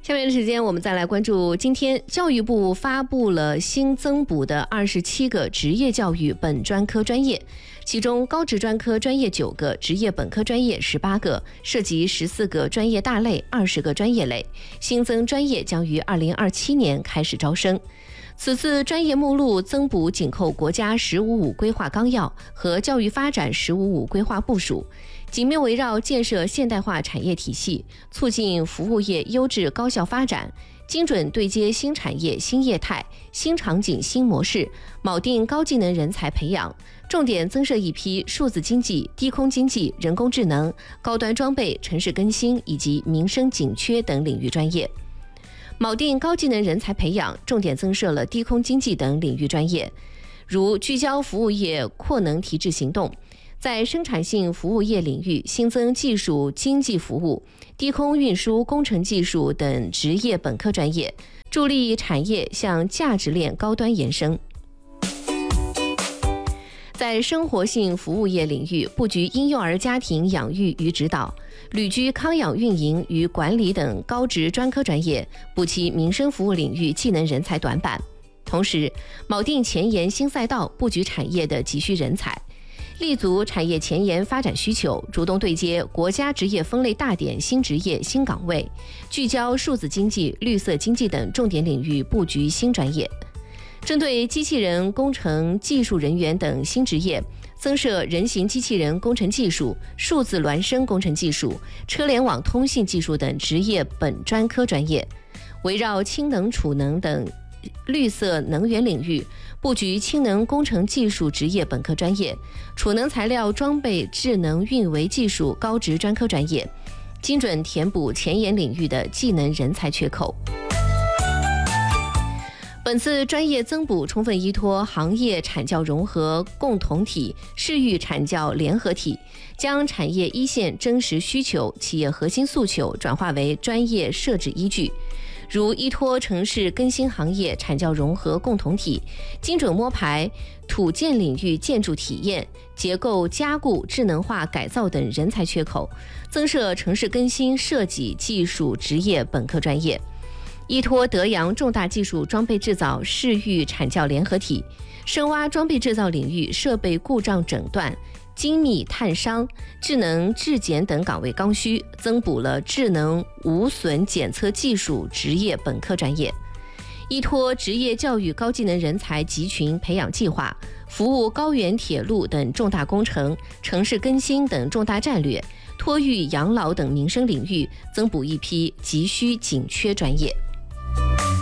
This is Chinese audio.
下面的时间，我们再来关注今天教育部发布了新增补的27个职业教育本专科专业，其中高职专科专业9个，职业本科专业18个，涉及14个专业大类、20个专业类。新增专业将于2027年开始招生。此次专业目录增补紧扣国家“1055”规划纲要和教育发展“1055”规划部署，紧密围绕建设现代化产业体系，促进服务业优质高效发展，精准对接新产业新业态、新场景新模式，铆定高技能人才培养，重点增设一批数字经济、低空经济、人工智能、高端装备、城市更新以及民生紧缺等领域专业。铆定高技能人才培养，重点增设了低空经济等领域专业，如聚焦服务业扩能提质行动，在生产性服务业领域新增技术经济服务、低空运输工程技术等职业本科专业，助力产业向价值链高端延伸。在生活性服务业领域布局婴幼儿家庭养育与指导、旅居康养运营与管理等高职专科专业，补齐民生服务领域技能人才短板。同时，铆定前沿新赛道，布局产业的急需人才，立足产业前沿发展需求，主动对接国家职业分类大典新职业新岗位，聚焦数字经济、绿色经济等重点领域布局新专业。针对机器人工程技术人员等新职业，增设人形机器人工程技术、数字孪生工程技术、车联网通信技术等职业本专科专业，围绕氢能、储能等绿色能源领域，布局氢能工程技术职业本科专业、储能材料装备智能运维技术高职专科专业，精准填补前沿领域的技能人才缺口。本次专业增补充分依托行业产教融合共同体、市域产教联合体，将产业一线真实需求、企业核心诉求转化为专业设置依据。如依托城市更新行业产教融合共同体，精准摸排土建领域建筑体验、结构加固、智能化改造等人才缺口，增设城市更新设计技术职业本科专业。依托德阳重大技术装备制造市域产教联合体，深挖装备制造领域设备故障诊断、精密探伤、智能质检等岗位刚需，增补了智能无损检测技术职业本科专业。依托职业教育高技能人才集群培养计划，服务高原铁路等重大工程、城市更新等重大战略，托育养老等民生领域，增补一批急需紧缺专业。